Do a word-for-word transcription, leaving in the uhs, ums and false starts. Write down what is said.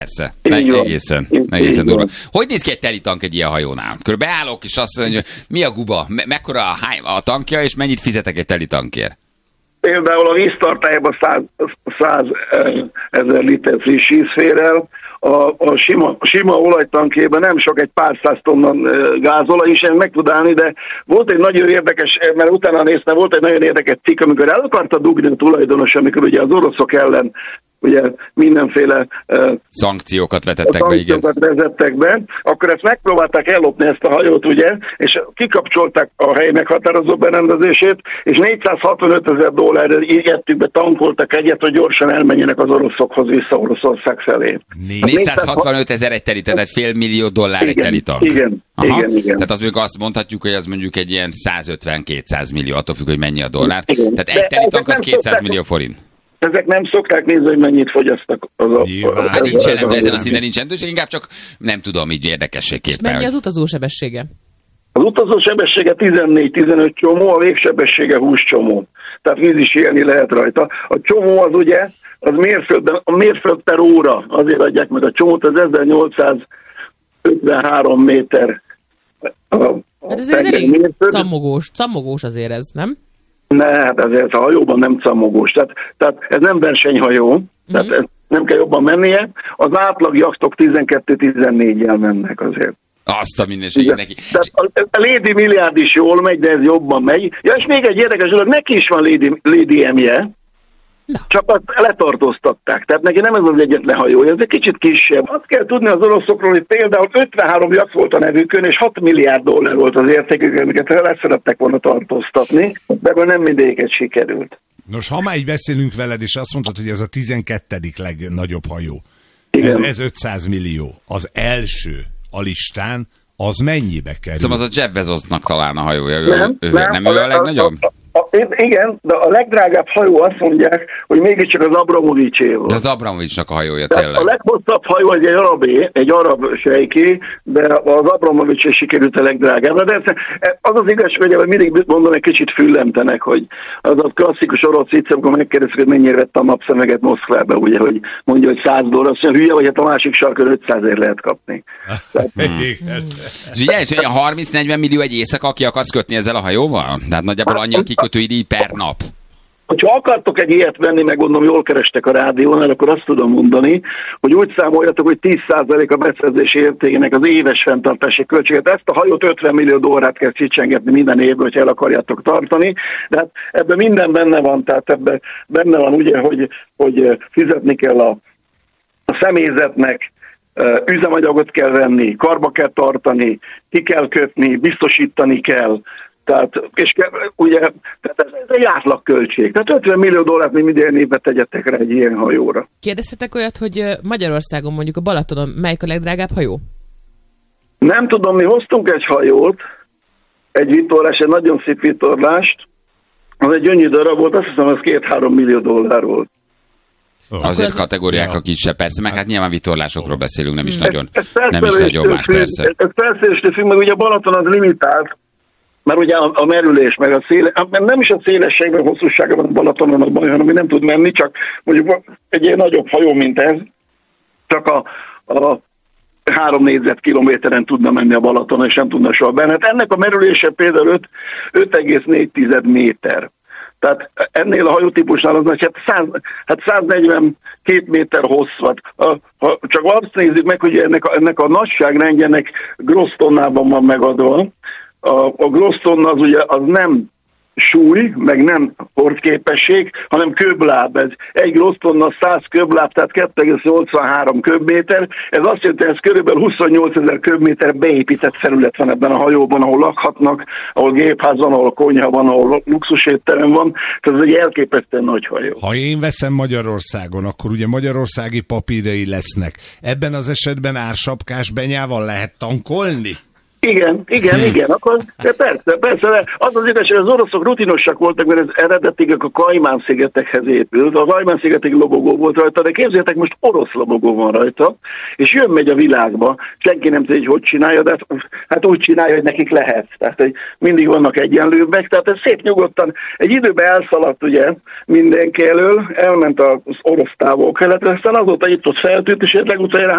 Persze, Meg, egészen, egészen durva. Hogy néz ki egy teli tank egy ilyen hajónál? Körülbelül beállok, és azt mondja, hogy mi a guba, me- mekkora a, hány, a tankja, és mennyit fizetek egy teli tankért? Például a víztartályában száz ezer liter friss víz fér el, a, a sima, sima olajtankjében nem sok, egy pár száz tonna gázolaj is, ezt meg tud állni, de volt egy nagyon érdekes, mert utána néztem, volt egy nagyon érdekes cikk, amikor el akarta dugni a tulajdonos, amikor ugye az oroszok ellen ugye mindenféle uh, szankciókat vetettek be, igen. vezettek be, akkor ezt megpróbálták ellopni ezt a hajót, ugye, és kikapcsolták a hely meghatározó berendezését, és négyszázhatvanöt ezer dollárral égettük be, tankoltak egyet, hogy gyorsan elmenjenek az oroszokhoz vissza Oroszország felé. négyszázhatvanöt ezer egy teli, tehát fél millió dollár egy teli tank. Igen, Aha. igen, igen. Tehát az mondjuk azt mondhatjuk, hogy ez mondjuk egy ilyen százötven-kétszáz millió, attól függ, hogy mennyi a dollár. Igen. Tehát egy teli tank az kétszáz millió forint. Ezek nem szokták nézni, hogy mennyit fogyasztak. Az a, Jöván, hát nincsen, de ezen a szinten nincs jelentőség, inkább csak nem tudom, így érdekességképpen. És mennyi az utazósebessége? Az utazósebessége tizennégy-tizenöt csomó, a végsebessége húsz csomó. Tehát víz is élni lehet rajta. A csomó az ugye, az mérföldben, a mérföld per óra, azért adják meg a csomót, az ezernyolcszázötvenhárom méter. A, a hát ez elég cammogós, cammogós azért ez, nem? Ne, hát ezért a hajóban nem cammogós. Tehát, tehát ez nem versenyhajó, mm-hmm. tehát ez nem kell jobban mennie. Az átlag jachtok tizenkettő-tizennégyjel mennek azért. Azt a minőségét neki. Tehát a, a Lady Milliárd is jól megy, de ez jobban megy. Ja, és még egy érdekes dolog, neki is van Lady, Lady M-je, csak azt letartóztatták. Tehát neki nem ez az egyetlen hajója, ez egy kicsit kisebb. Azt kell tudni az oroszokról, hogy például ötvenhárom jacht volt a nevükön, és hat milliárd dollár volt az értékük, amiket leszerettek volna tartóztatni, de ebből nem mindegyiket sikerült. Nos, ha már így beszélünk veled, és azt mondtad, hogy ez a tizenkettedik legnagyobb hajó. Ez, ez ötszáz millió. Az első a listán, az mennyibe kerül? Szóval az a Jeff Bezosnak talán a hajója. Nem, ő, ő, nem, nem ő a legnagyobb? A, a, a, igen, de a legdrágább hajó azt mondják, hogy mégiscsak az Abramovicsé volt. De az Abramovicsnak a hajója, de tényleg. A leghosszabb hajó egy arabé, egy arab sejké, de az Abramovicsé sikerült a legdrágább. De az az igazság, hogy mindig mondom, egy kicsit füllemtenek, hogy az a klasszikus orosz vicc, amikor megkérdezik, hogy mennyire vett a napszemeget Moszkvába, ugye, hogy mondja, hogy száz dollár, azt mondja, hülye, vagy hát a másik sarkon ötszázért lehet kapni. És ugye, és olyan harminc-negyven millió egy éjszaka, aki akarsz kötni ezzel a hajóval? Tehát nagyjából annyi a kikötőidíj per nap. Hogyha akartok egy ilyet venni, meg gondolom jól kerestek a rádiónál, akkor azt tudom mondani, hogy úgy számoljatok, hogy tíz százalék a beszerzési értékének az éves fenntartási költséget. Ezt a hajót ötven millió dollárt kell kicsengetni minden évben, hogyha el akarjátok tartani. De hát ebben minden benne van, tehát ebben benne van ugye, hogy, hogy fizetni kell a, a személyzetnek, üzemanyagot kell venni, karba kell tartani, ki kell kötni, biztosítani kell. Tehát, és ugye, tehát ez, ez egy átlagköltség. Tehát ötven millió dollárt még minden évben tegyetek rá egy ilyen hajóra. Kérdeztetek olyat, hogy Magyarországon mondjuk a Balatonon melyik a legdrágább hajó? Nem tudom, mi hoztunk egy hajót, egy vitorlás, egy nagyon szép vitorlást, az egy gyönyörű darab volt, azt hiszem, az két-három millió dollár volt. Oh. Azért kategóriák a kisebb, persze, meg hát nyilván vitorlásokról beszélünk, nem is hmm. nagyon, ez, ez nem is nagyon más, függ, persze. Ez felszerelésre függ, meg ugye a Balaton az limitált, mert ugye a, a merülés, meg a széle, nem is a szélességben, hosszúságban a Balatonon a baj, hanem hogy nem tud menni, csak mondjuk egy ilyen nagyobb hajó, mint ez, csak a, a három négyzetkilométeren tudna menni a Balatonon, és nem tudna soha benne. Hát ennek a merülése például öt egész négy méter. Tehát ennél a hajótípusnál az nagy, hát, száz, hát száznegyvenkét méter hosszat. Ha csak azt nézzük meg, hogy ennek a, ennek a nagyságrendjének grossz tonnában van megadva. A, a grossz tonna az ugye az nem súly, meg nem hordképesség, hanem köbláb. Ez egy grossz tonna száz köbláb, tehát kettő egész nyolcvanhárom köbméter. Ez azt jelenti, hogy ez körülbelül huszonnyolcezer köbméter beépített felület van ebben a hajóban, ahol lakhatnak, ahol gépház van, ahol konyha van, ahol luxusétterem van. Tehát ez egy elképesztően nagy hajó. Ha én veszem Magyarországon, akkor ugye magyarországi papírai lesznek. Ebben az esetben ársapkás benyával lehet tankolni? Igen, igen, igen, akkor de persze, persze, de az az igazság, hogy az oroszok rutinosak voltak, mert ez eredetileg a Kajmán-szigetekhez épült, a Kajmán-szigetek lobogó volt rajta, de képzeljétek, most orosz lobogó van rajta, és jön megy a világba, senki nem tudja, hogy hogy csinálja, de hát, hát úgy csinálja, hogy nekik lehet, tehát hogy mindig vannak egyenlőbbek, tehát ez szép nyugodtan, egy időben elszaladt ugye mindenki elől, elment az orosz távol-keletre, aztán azóta itt ott feltűnt, és legutoljára